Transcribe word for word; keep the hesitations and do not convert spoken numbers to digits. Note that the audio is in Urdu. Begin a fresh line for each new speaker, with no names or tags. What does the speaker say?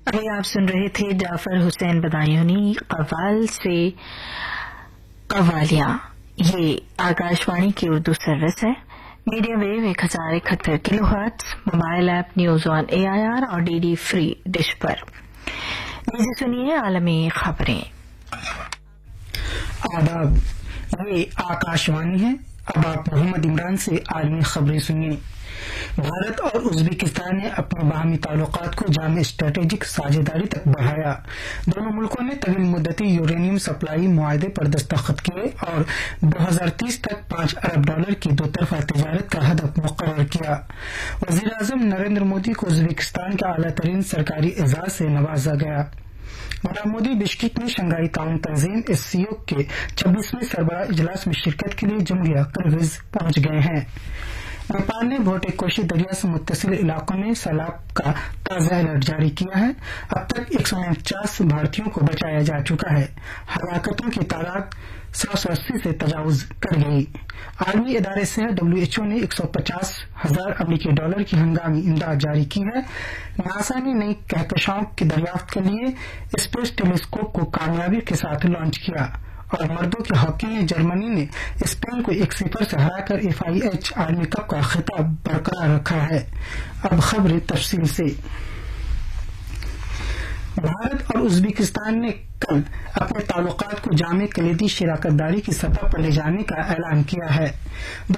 ابھی آپ سن رہے تھے جعفر حسین بدایونی قوال سے قوالیاں. یہ آکاشوانی کی اردو سروس ہے. میڈیم ویو ایک ہزار اکہتر کلو hertz, mobile app news on a I R اور ڈی ڈی فری ڈش پر. نیچے سنیے عالمی خبریں.
آداب، یہ آکاشوانی ہے. اب آپ محمد عمران سے عالمی خبریں سنیے. بھارت اور ازبکستان نے اپنے باہمی تعلقات کو جامع اسٹریٹجک ساجھیداری تک بڑھایا. دونوں ملکوں نے طویل مدتی یورینیم سپلائی معاہدے پر دستخط کیے اور دو ہزار تیس تک پانچ ارب ڈالر کی دو طرفہ تجارت کا ہدف مقرر کیا. وزیر اعظم نریندر مودی کو ازبکستان کے اعلیٰ ترین سرکاری اعزاز سے نوازا گیا. جناب مودی بشکیک میں شنگھائی تعاون تنظیم ایس سی او کے چھبیسویں سربراہ اجلاس میں شرکت کے لیے جمہوریہ قرغیز پہنچ گئے ہیں. نیپال نے بھوٹے کوشی دریا سے متصل علاقوں میں سیلاب کا تازہ الرٹ جاری کیا ہے. اب تک ایک سو انچاس بھارتیوں کو بچایا جا چکا ہے. ہلاکتوں کی تعداد سو سو اسی سے تجاوز کر گئی. عالمی ادارے صحت ڈبلیو ایچ او نے ایک سو پچاس ہزار امریکی ڈالر کی ہنگامی امداد جاری کی ہے. ناسا نے نئی کہکشاؤں کی دریافت کے لیے اسپیس ٹیلیسکوپ کو کامیابی کے ساتھ لانچ کیا. اور مردوں کی ہاکی میں جرمنی نے اسپین کو ایک صفر سے ہرا کر ایف آئی ایچ عالمی کپ کا خطاب برقرار رکھا ہے. اب خبریں تفصیل سے. بھارت اور ازبکستان نے کل اپنے تعلقات کو جامع کلیدی شراکت داری کی سطح پر لے جانے کا اعلان کیا ہے.